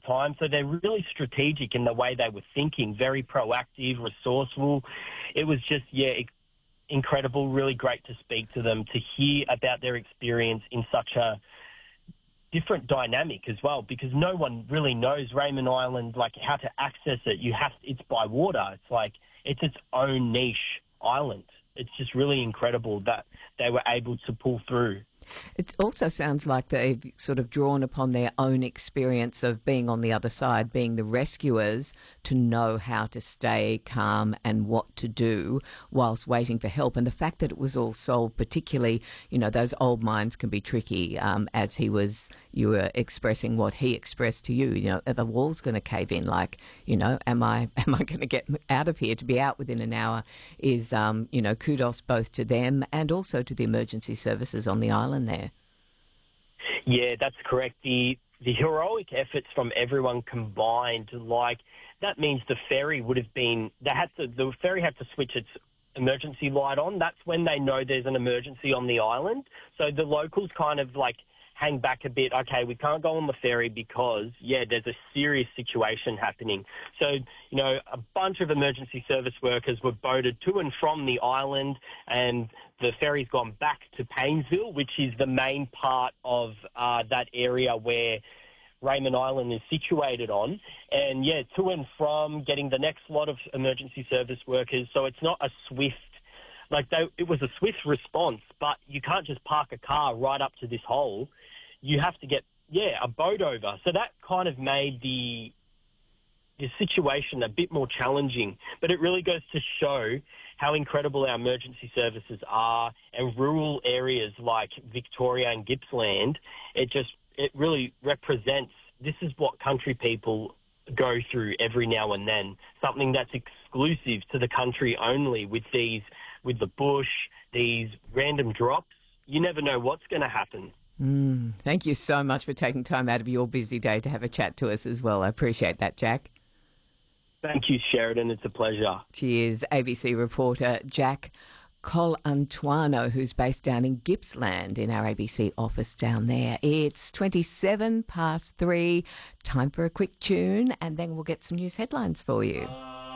time. So they're really strategic in the way they were thinking, very proactive, resourceful. It was just, incredible, really great to speak to them, to hear about their experience in such a different dynamic as well, because no one really knows Raymond Island, like how to access it. It's by water. It's like, it's its own niche island. It's just really incredible that they were able to pull through. It also sounds like they've sort of drawn upon their own experience of being on the other side, being the rescuers, to know how to stay calm and what to do whilst waiting for help. And the fact that it was all solved, particularly, those old mines can be tricky, as you were expressing what he expressed to you, are the walls going to cave in? Like, am I going to get out of here? To be out within an hour is, kudos both to them and also to the emergency services on the island there. Yeah, that's correct. The heroic efforts from everyone combined, like, that means the ferry would have been, the ferry had to switch its emergency light on. That's when they know there's an emergency on the island. So the locals kind of like hang back a bit. Okay, we can't go on the ferry because, there's a serious situation happening. So, a bunch of emergency service workers were boated to and from the island, and the ferry's gone back to Paynesville, which is the main part of that area where Raymond Island is situated on. And, to and from, getting the next lot of emergency service workers. So it's not a swift, it was a swift response, but you can't just park a car right up to this hole. You have to get, a boat over. So that kind of made the situation a bit more challenging. But it really goes to show how incredible our emergency services are, and rural areas like Victoria and Gippsland. It really represents, this is what country people go through every now and then, something that's exclusive to the country only. With the bush, these random drops, you never know what's going to happen. Thank you so much for taking time out of your busy day to have a chat to us as well. I appreciate that, Jack. Thank you, Sheridan. It's a pleasure. Cheers. ABC reporter Jack Colantuono, who's based down in Gippsland in our ABC office down there. It's 3:27. Time for a quick tune, and then we'll get some news headlines for you.